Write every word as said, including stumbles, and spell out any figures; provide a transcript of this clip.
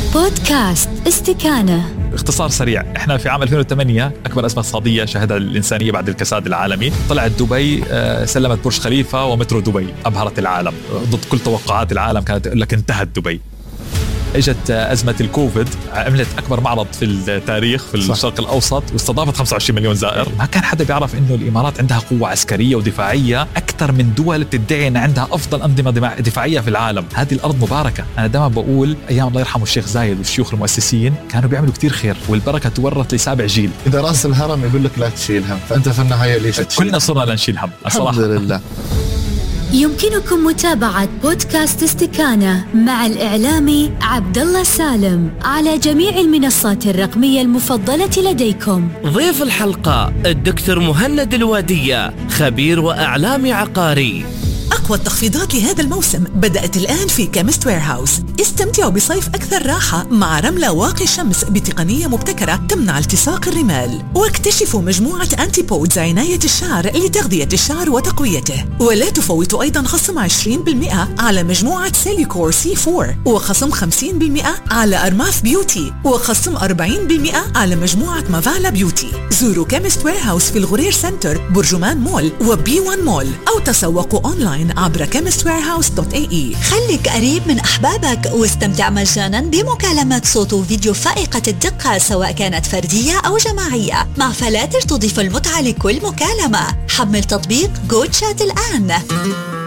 بودكاست استكانة. اختصار سريع، احنا في عام ألفين وثمانية اكبر ازمه اقتصاديه شهدها الانسانيه بعد الكساد العالمي، طلعت دبي سلمت برج خليفه ومترو دبي، ابهرت العالم ضد كل توقعات العالم، كانت تقول لك انتهت دبي. اجت ازمه الكوفيد، عملت اكبر معرض في التاريخ في صح. الشرق الاوسط، واستضافت خمسة وعشرين مليون زائر. ما كان حدا بيعرف انه الامارات عندها قوه عسكريه ودفاعيه اكثر من دول بتدعي ان عندها افضل انظمه دفاعيه في العالم. هذه الارض مباركه. انا دائما بقول ايام الله يرحمه الشيخ زايد والشيوخ المؤسسين كانوا بيعملوا كتير خير، والبركه تورث لسابع جيل. اذا راس الهرم يقول لك لا تشيل هم، فانت في النهايه ليش تشيل؟ كلنا صرنا نشيل هم الصراحه. الحمد لله. يمكنكم متابعة بودكاست استكانة مع الإعلامي عبد الله سالم على جميع المنصات الرقمية المفضلة لديكم. ضيف الحلقة الدكتور مهند الوادية، خبير وإعلامي عقاري. أقوى التخفيضات لهذا الموسم بدأت الآن في كيمست ويرهاوس. استمتعوا بصيف أكثر راحة مع رملة واقي شمس بتقنية مبتكرة تمنع التصاق الرمال، واكتشفوا مجموعة أنتي بودز عناية الشعر لتغذية الشعر وتقويته. ولا تفوتوا أيضا خصم عشرين بالمئة على مجموعة سيليكور سي فور، وخصم خمسين بالمئة على أرماف بيوتي، وخصم أربعين بالمئة على مجموعة مافالا بيوتي. زوروا كيمست ويرهاوس في الغرير سنتر، برجمان مول وبي وان مول، أو تسوقوا أونلاين عبر كيمست ويرهاوس دوت إيه إي. خليك قريب من أحبابك واستمتع مجانا بمكالمات صوت وفيديو فائقة الدقة، سواء كانت فردية أو جماعية، مع فلاتر تضيف المتعة لكل مكالمة. حمل تطبيق جو تشات الآن.